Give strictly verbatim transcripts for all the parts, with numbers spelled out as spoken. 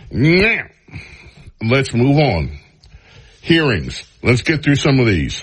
Now, let's move on. Hearings. Let's get through some of these.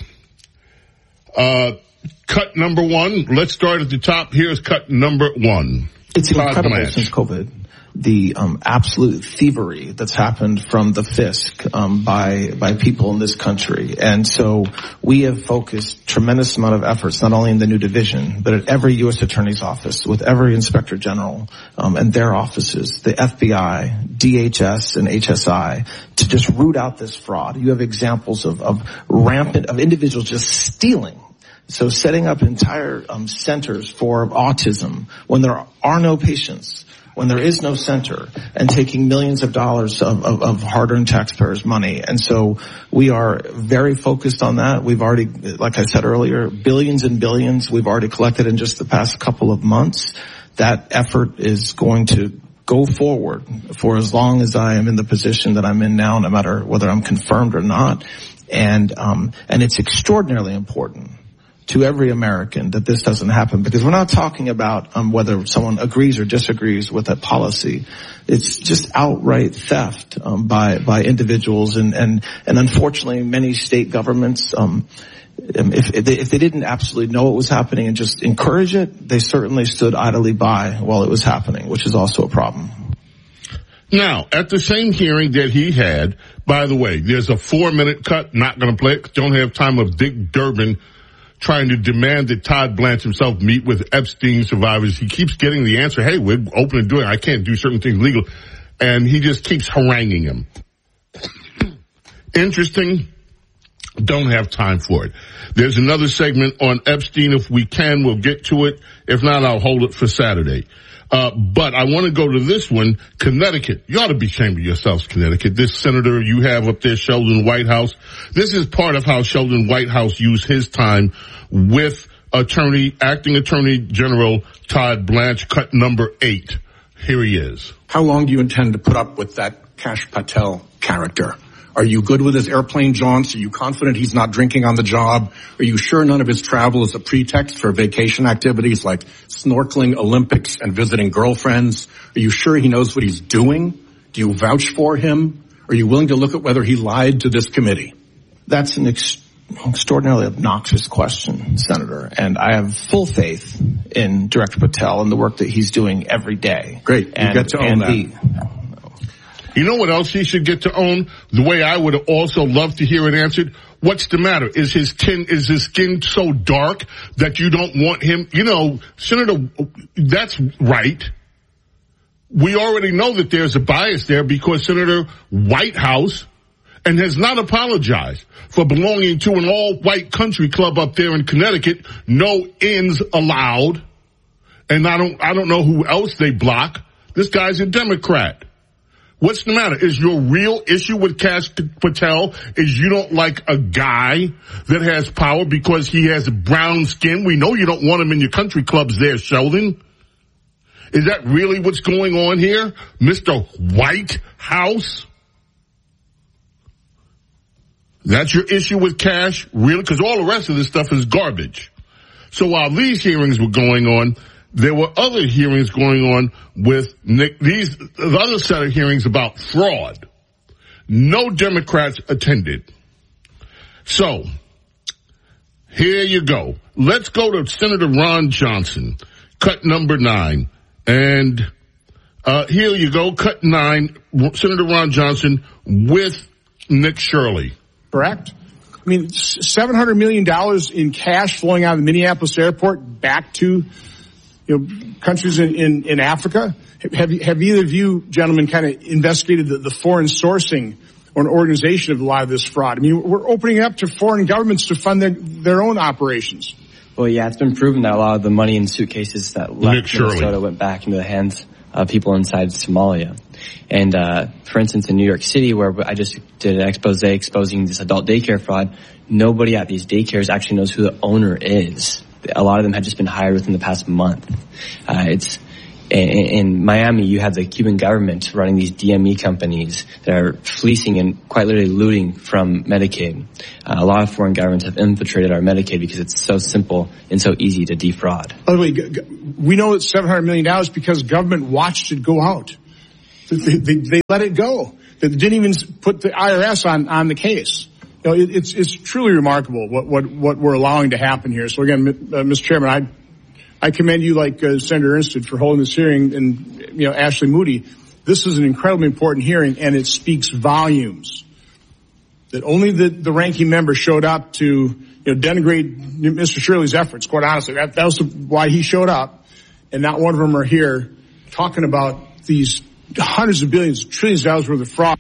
Uh, cut number one. Let's start at the top. Here's cut number one. It's Todd incredible Blanche. since COVID. The um, absolute thievery that's happened from the Fisc um, by by people in this country. And so we have focused tremendous amount of efforts, not only in the new division, but at every U S Attorney's office, with every Inspector General um, and their offices, the F B I, D H S, and H S I, to just root out this fraud. You have examples of, of rampant, of individuals just stealing. So setting up entire um, centers for autism when there are no patients, when there is no center, and taking millions of dollars of, of, of hard-earned taxpayers' money. And so we are very focused on that. We've already, like I said earlier, billions and billions we've already collected in just the past couple of months. That effort is going to go forward for as long as I am in the position that I'm in now, no matter whether I'm confirmed or not. And um, and it's extraordinarily important to every American that this doesn't happen, because we're not talking about um, whether someone agrees or disagrees with a policy. It's just outright theft um, by by individuals, and and and unfortunately, many state governments, um, if if they, if they didn't absolutely know what was happening and just encourage it, they certainly stood idly by while it was happening, which is also a problem. Now, at the same hearing that he had, by the way, there's a four-minute cut. Not going to play it. Don't have time of Dick Durbin trying to demand that Todd Blanche himself meet with Epstein survivors. He keeps getting the answer, hey, we're open to doing it. I can't do certain things legal. And he just keeps haranguing him. Interesting. Don't have time for it. There's another segment on Epstein. If we can, we'll get to it. If not, I'll hold it for Saturday. Uh, but I want to go to this one, Connecticut. You ought to be ashamed of yourselves, Connecticut. This senator you have up there, Sheldon Whitehouse. This is part of how Sheldon Whitehouse used his time with attorney, acting attorney general Todd Blanche, cut number eight. Here he is. How long do you intend to put up with that Kash Patel character? Are you good with his airplane jaunts? Are you confident he's not drinking on the job? Are you sure none of his travel is a pretext for vacation activities like snorkeling, Olympics, and visiting girlfriends? Are you sure he knows what he's doing? Do you vouch for him? Are you willing to look at whether he lied to this committee? That's an ex- extraordinarily obnoxious question, Senator, and I have full faith in Director Patel and the work that he's doing every day. Great. You and, get to own that. The, You know what else he should get to own? The way I would also love to hear it answered. What's the matter? Is his skin, is his skin so dark that you don't want him? You know, Senator, that's right. We already know that there's a bias there because Senator Whitehouse and has not apologized for belonging to an all-white country club up there in Connecticut. No ins allowed. And I don't, I don't know who else they block. This guy's a Democrat. What's the matter? Is your real issue with Kash Patel is you don't like a guy that has power because he has brown skin? We know you don't want him in your country clubs there, Sheldon. Is that really what's going on here, Mister Whitehouse? That's your issue with Kash? Really? Because all the rest of this stuff is garbage. So while these hearings were going on, there were other hearings going on with Nick, these, the other set of hearings about fraud. No Democrats attended. So, here you go. Let's go to Senator Ron Johnson, cut number nine. And, uh, here you go, cut nine, Senator Ron Johnson with Nick Shirley. Correct? I mean, seven hundred million dollars in cash flowing out of the Minneapolis airport back to you know, countries in, in, in Africa. Have, have either of you gentlemen kind of investigated the, the foreign sourcing or an organization of a lot of this fraud? I mean, we're opening it up to foreign governments to fund their, their own operations. Well, yeah, it's been proven that a lot of the money in suitcases that left Minnesota went back into the hands of people inside Somalia. And, uh, for instance, in New York City, where I just did an expose exposing this adult daycare fraud, nobody at these daycares actually knows who the owner is. A lot of them had just been hired within the past month. Uh, it's in, in Miami, you have the Cuban government running these D M E companies that are fleecing and quite literally looting from Medicaid. Uh, a lot of foreign governments have infiltrated our Medicaid because it's so simple and so easy to defraud. By the way, we know it's seven hundred million dollars because government watched it go out. They, they, they let it go. They didn't even put the I R S on, on the case. You know, it, it's, it's truly remarkable what, what, what we're allowing to happen here. So again, uh, Mister Chairman, I, I commend you, like uh, Senator Ernst, for holding this hearing, and, you know, Ashley Moody. This is an incredibly important hearing, and it speaks volumes that only the, the ranking member showed up to, you know, denigrate Mister Shirley's efforts. Quite honestly, that, that was why he showed up, and not one of them are here talking about these hundreds of billions, trillions of dollars worth of fraud.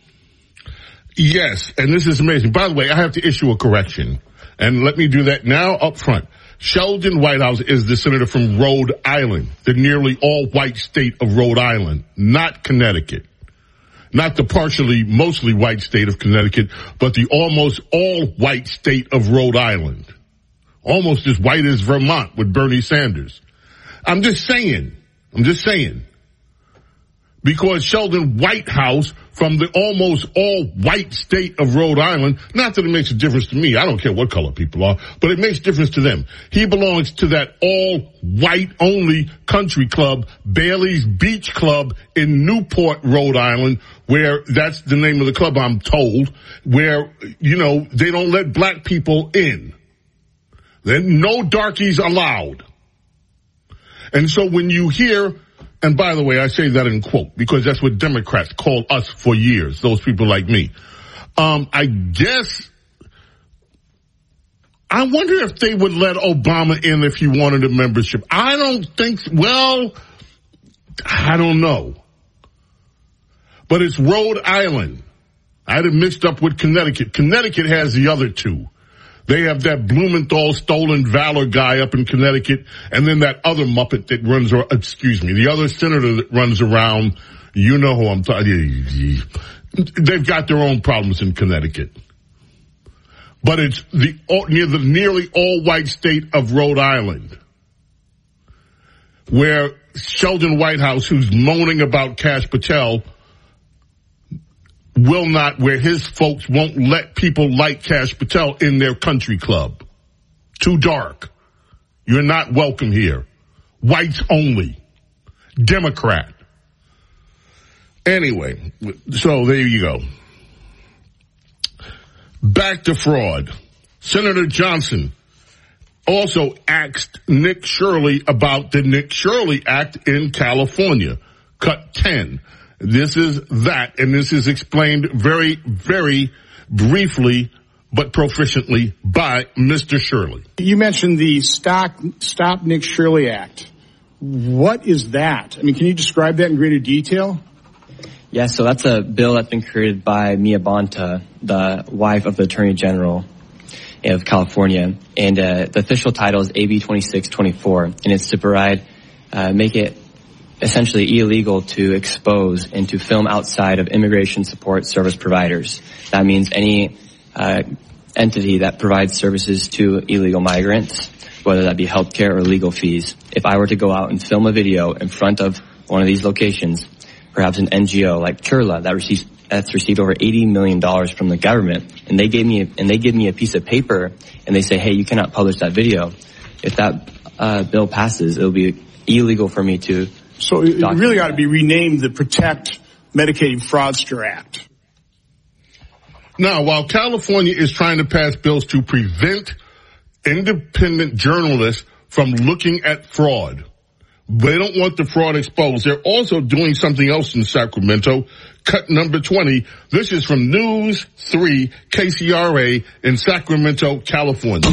Yes, and this is amazing. By the way, I have to issue a correction, and let me do that now up front. Sheldon Whitehouse is the senator from Rhode Island, the nearly all-white state of Rhode Island, not Connecticut. Not the partially, mostly white state of Connecticut, but the almost all-white state of Rhode Island. Almost as white as Vermont with Bernie Sanders. I'm just saying, I'm just saying. Because Sheldon Whitehouse from the almost all-white state of Rhode Island, not that it makes a difference to me, I don't care what color people are, but it makes a difference to them. He belongs to that all-white only country club, Bailey's Beach Club in Newport, Rhode Island, where that's the name of the club, I'm told, where, you know, they don't let black people in. Then no darkies allowed. And so when you hear, and by the way, I say that in quote, because that's what Democrats call us for years, those people like me. Um, I guess, I wonder if they would let Obama in if he wanted a membership. I don't think, well, I don't know. But it's Rhode Island. I had it mixed up with Connecticut. Connecticut has the other two. They have that Blumenthal stolen valor guy up in Connecticut, and then that other Muppet that runs, or excuse me, the other senator that runs around. You know who I'm talking. They've got their own problems in Connecticut, but it's the near the nearly all-white state of Rhode Island, where Sheldon Whitehouse, who's moaning about Kash Patel, will not, where his folks won't let people like Kash Patel in their country club. Too dark. You're not welcome here. Whites only. Democrat. Anyway, so there you go. Back to fraud. Senator Johnson also asked Nick Shirley about the Nick Shirley Act in California. Cut ten. This is that, and this is explained very, very briefly, but proficiently by Mister Shirley. You mentioned the Stop, Stop Nick Shirley Act. What is that? I mean, can you describe that in greater detail? Yeah, so that's a bill that's been created by Mia Bonta, the wife of the Attorney General of California. And uh, the official title is A B twenty-six twenty-four, and it's to provide, uh, make it essentially illegal to expose and to film outside of immigration support service providers. That means any uh, entity that provides services to illegal migrants, whether that be healthcare or legal fees. If I were to go out and film a video in front of one of these locations, perhaps an N G O like Churla that receives that's received over eighty million dollars from the government, and they gave me a, and they give me a piece of paper and they say, hey, you cannot publish that video. If that uh, bill passes, it'll be illegal for me to. So it really ought to be renamed the Protect Medicaid Fraudster Act. Now, while California is trying to pass bills to prevent independent journalists from looking at fraud, they don't want the fraud exposed. They're also doing something else in Sacramento. Cut number twenty. This is from News three K C R A in Sacramento, California.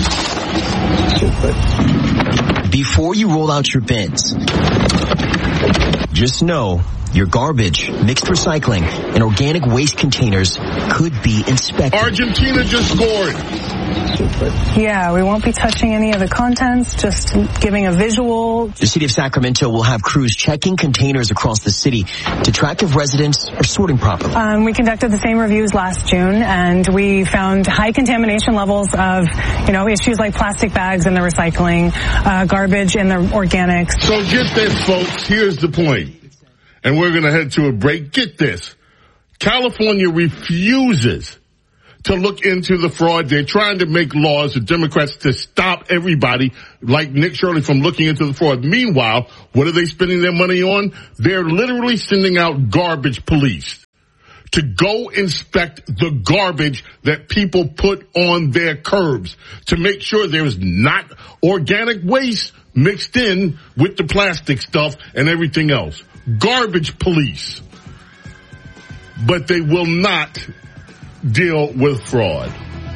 Before you roll out your bins, just know your garbage, mixed recycling, and organic waste containers could be inspected. Argentina just scored. Yeah, we won't be touching any of the contents, just giving a visual. The city of Sacramento will have crews checking containers across the city to track if residents are sorting properly. Um, we conducted the same reviews last June, and we found high contamination levels of, you know, issues like plastic bags in the recycling, uh, garbage in the organics. So get this, folks. Here's the point. And we're going to head to a break. Get this. California refuses to look into the fraud. They're trying to make laws, the Democrats, to stop everybody like Nick Shirley from looking into the fraud. Meanwhile, what are they spending their money on? They're literally sending out garbage police to go inspect the garbage that people put on their curbs to make sure there's not organic waste mixed in with the plastic stuff and everything else. Garbage police. But they will not deal with fraud.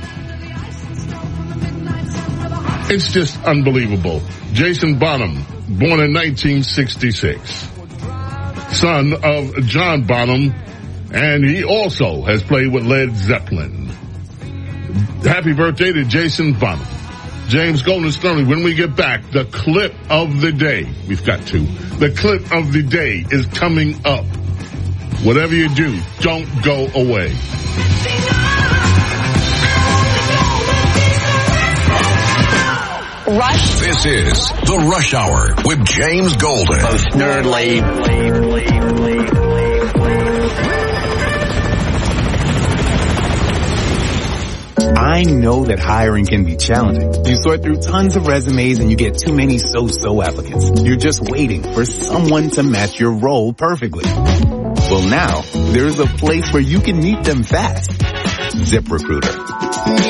It's just unbelievable. Jason Bonham, born in nineteen sixty-six, son of John Bonham, and he also has played with Led Zeppelin. Happy birthday to Jason Bonham. James Golden Sterling, when we get back, the clip of the day, we've got to, the clip of the day is coming up. Whatever you do, don't go away. Rush. This is the Rush Hour with James Golden. Most nerdly. I know that hiring can be challenging. You sort through tons of resumes and you get too many so-so applicants. You're just waiting for someone to match your role perfectly. Well, now, there's a place where you can meet them fast. ZipRecruiter.